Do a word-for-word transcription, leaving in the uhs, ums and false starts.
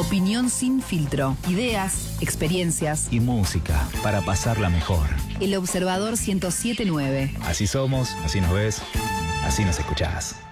Opinión sin filtro. Ideas, experiencias y música para pasarla mejor. El Observador ciento siete punto nueve. Así somos, así nos ves, así nos escuchás.